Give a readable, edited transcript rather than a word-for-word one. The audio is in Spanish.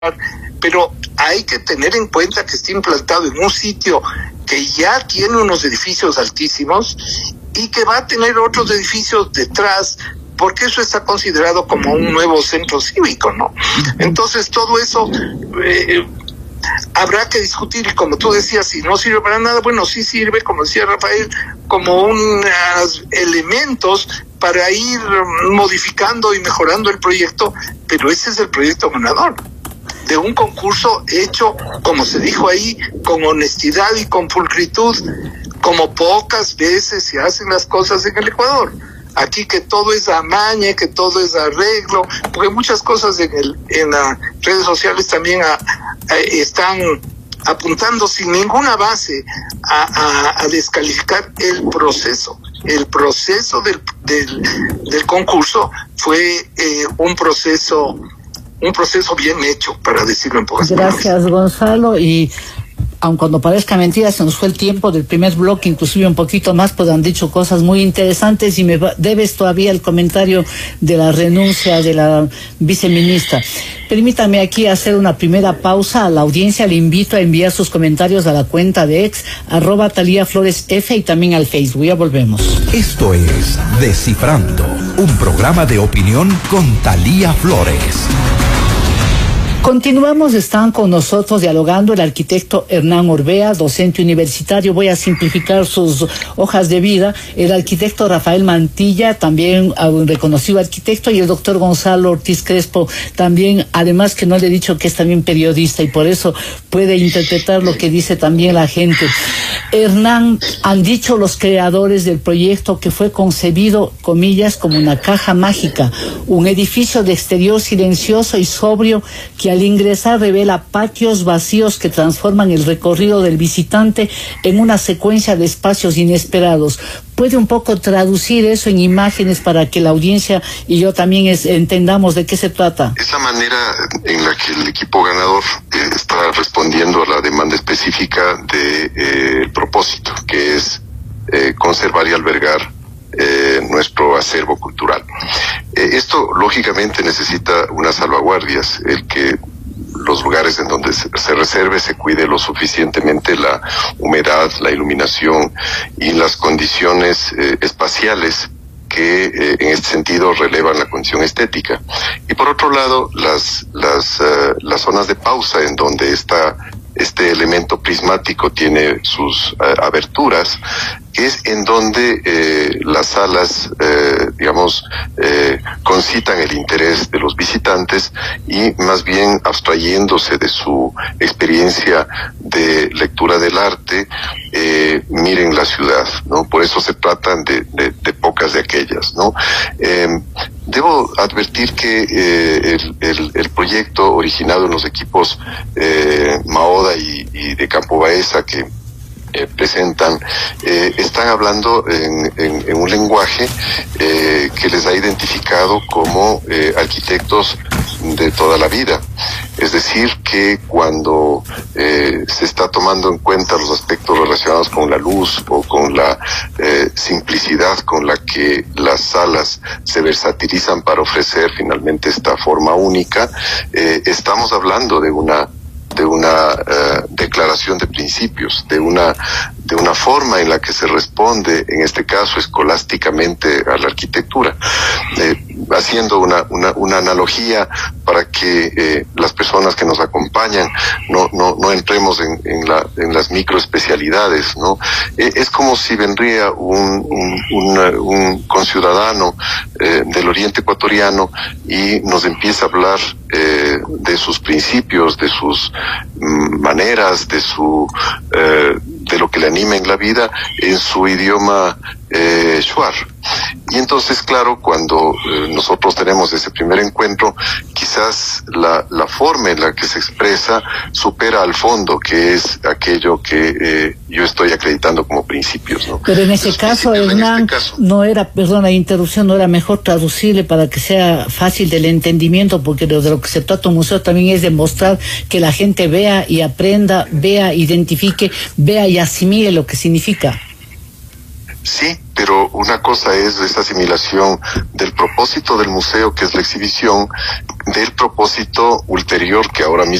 pero hay que tener en cuenta que está implantado en un sitio que ya tiene unos edificios altísimos y que va a tener otros edificios detrás, porque eso está considerado como un nuevo centro cívico, ¿no? Entonces todo eso habrá que discutir, y como tú decías, si no sirve para nada, bueno, sí sirve, como decía Rafael, como unos elementos para ir modificando y mejorando el proyecto, pero ese es el proyecto ganador de un concurso hecho, como se dijo ahí, con honestidad y con pulcritud, como pocas veces se hacen las cosas en el Ecuador. Aquí que todo es amañe, que todo es arreglo, porque muchas cosas en las redes sociales también están apuntando sin ninguna base a descalificar el proceso. El proceso del concurso fue un proceso bien hecho, para decirlo en pocas palabras. Gracias, Gonzalo, y aun cuando parezca mentira, se nos fue el tiempo del primer bloque, inclusive un poquito más, pues han dicho cosas muy interesantes, y me debes todavía el comentario de la renuncia de la viceministra. Permítame aquí hacer una primera pausa. A la audiencia le invito a enviar sus comentarios a la cuenta de ex, @TaliaFloresF, y también al Facebook. Ya volvemos. Esto es Descifrando, un programa de opinión con Talía Flores. Continuamos, están con nosotros dialogando el arquitecto Hernán Orbea, docente universitario. Voy a simplificar sus hojas de vida. El arquitecto Rafael Mantilla, también un reconocido arquitecto, y el doctor Gonzalo Ortiz Crespo, también, además que no le he dicho que es también periodista, y por eso puede interpretar lo que dice también la gente. Hernán, han dicho los creadores del proyecto que fue concebido, comillas, como una caja mágica, un edificio de exterior silencioso y sobrio que al ingresar revela patios vacíos que transforman el recorrido del visitante en una secuencia de espacios inesperados. ¿Puede un poco traducir eso en imágenes para que la audiencia y yo también entendamos de qué se trata? Es la manera en la que el equipo ganador está respondiendo a la demanda específica del propósito, que es conservar y albergar nuestro acervo cultural. Esto lógicamente necesita unas salvaguardias, el que los lugares en donde se reserve se cuide lo suficientemente la humedad, la iluminación y las condiciones espaciales que en este sentido relevan la condición estética. Y por otro lado, las zonas de pausa en donde este elemento prismático tiene sus aberturas, es en donde las salas, concitan el interés de los visitantes y más bien abstrayéndose de su experiencia de lectura del arte, miren la ciudad, ¿no? Por eso se tratan de pocas de aquellas, ¿no? Debo advertir que el proyecto originado en los equipos Maoda y de Campo Baeza que presentan, están hablando en un lenguaje que les ha identificado como arquitectos de toda la vida. Es decir, que cuando se está tomando en cuenta los aspectos relacionados con la luz o con la simplicidad con la que las salas se versatilizan para ofrecer finalmente esta forma única, estamos hablando de una declaración de principios, de una forma en la que se responde, en este caso escolásticamente, a la arquitectura, haciendo una analogía para que las personas que nos acompañan no entremos en las microespecialidades, ¿no? Es como si vendría un conciudadano del oriente ecuatoriano y nos empieza a hablar de sus principios, de sus maneras, de lo que le anima en la vida en su idioma shuar. Y entonces, claro, cuando nosotros tenemos ese primer encuentro, quizás la forma en la que se expresa supera al fondo, que es aquello que yo estoy acreditando como principios, ¿no? Pero en ese caso, Hernán, no era, perdón la interrupción, no era mejor traducirle para que sea fácil del entendimiento, porque de lo que se trata un museo también es demostrar que la gente vea y aprenda, vea, identifique, vea y asimile lo que significa. Sí, pero una cosa es esta asimilación del propósito del museo, que es la exhibición, del propósito ulterior que ahora mismo